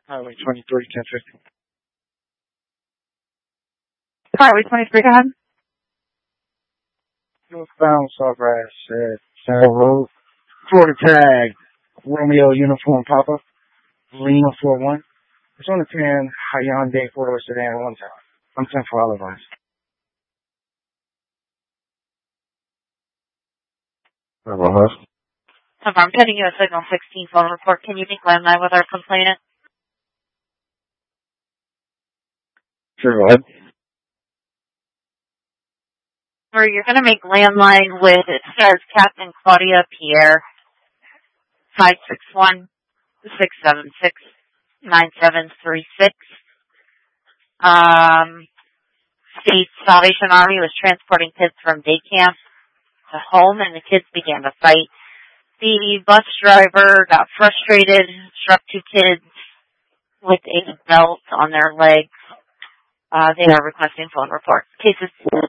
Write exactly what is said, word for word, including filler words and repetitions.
Highway twenty-three, ten fifty. Highway twenty-three, go ahead. Northbound Sawgrass at Sarah Road. Florida tag, Romeo Uniform Papa, Lima four one. It's on the ten, Hyundai four-door sedan, one time. I'm ten for all of us. I'm getting you a signal sixteen phone report. Can you make landline with our complainant? Sure, go ahead. Or you're going to make landline with, it says Captain Claudia Pierre, five six one, six seven six, nine seven three six. Um, State Salvation Army was transporting kids from day camp to home, and the kids began to fight. The bus driver got frustrated, struck two kids with a belt on their legs. Uh, they are requesting phone report. Cases